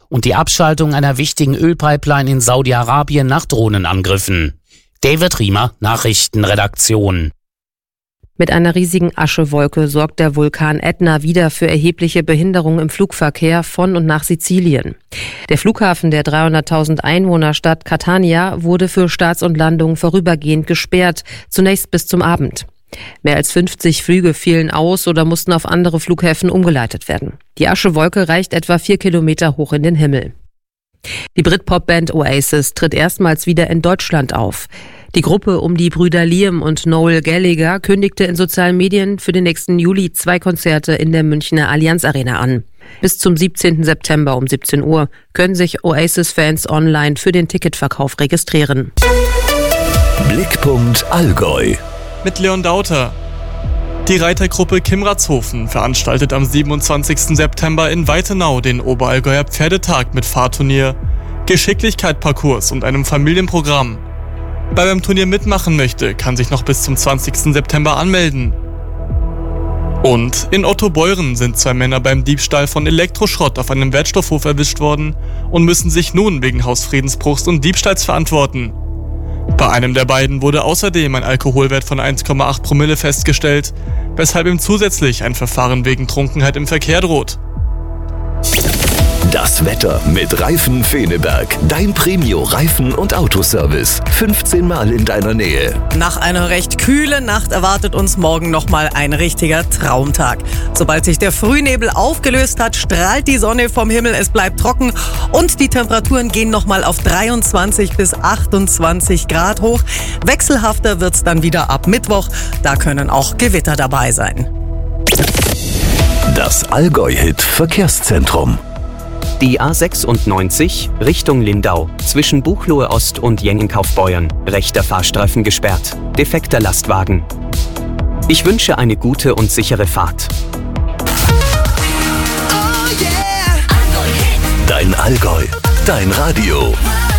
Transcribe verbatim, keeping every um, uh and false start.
und die Abschaltung einer wichtigen Ölpipeline in Saudi-Arabien nach Drohnenangriffen. David Riemer, Nachrichtenredaktion. Mit einer riesigen Aschewolke sorgt der Vulkan Ätna wieder für erhebliche Behinderung im Flugverkehr von und nach Sizilien. Der Flughafen der dreihunderttausend Einwohnerstadt Catania wurde für Starts und Landungen vorübergehend gesperrt, zunächst bis zum Abend. Mehr als fünfzig Flüge fielen aus oder mussten auf andere Flughäfen umgeleitet werden. Die Aschewolke reicht etwa vier Kilometer hoch in den Himmel. Die Britpop-Band Oasis tritt erstmals wieder in Deutschland auf. Die Gruppe um die Brüder Liam und Noel Gallagher kündigte in sozialen Medien für den nächsten Juli zwei Konzerte in der Münchner Allianz Arena an. Bis zum siebzehnten September um siebzehn Uhr können sich Oasis-Fans online für den Ticketverkauf registrieren. Blickpunkt Allgäu mit Leon Dauter. Die Reitergruppe Kimratshofen veranstaltet am siebenundzwanzigsten September in Weitenau den Oberallgäuer Pferdetag mit Fahrturnier, Geschicklichkeit-Parcours und einem Familienprogramm. Wer beim Turnier mitmachen möchte, kann sich noch bis zum zwanzigsten September anmelden. Und in Ottobeuren sind zwei Männer beim Diebstahl von Elektroschrott auf einem Wertstoffhof erwischt worden und müssen sich nun wegen Hausfriedensbruchs und Diebstahls verantworten. Bei einem der beiden wurde außerdem ein Alkoholwert von eins Komma acht Promille festgestellt, weshalb ihm zusätzlich ein Verfahren wegen Trunkenheit im Verkehr droht. Das Wetter mit Reifen Feneberg. Dein Premio-Reifen- und Autoservice. fünfzehn Mal in deiner Nähe. Nach einer recht kühlen Nacht erwartet uns morgen nochmal ein richtiger Traumtag. Sobald sich der Frühnebel aufgelöst hat, strahlt die Sonne vom Himmel, es bleibt trocken und die Temperaturen gehen nochmal auf dreiundzwanzig bis achtundzwanzig Grad hoch. Wechselhafter wird's dann wieder ab Mittwoch. Da können auch Gewitter dabei sein. Das Allgäu-Hit Verkehrszentrum. Die A sechsundneunzig Richtung Lindau zwischen Buchloe Ost und Jengenkaufbeuern. Rechter Fahrstreifen gesperrt. Defekter Lastwagen. Ich wünsche eine gute und sichere Fahrt. Dein Allgäu, dein Radio.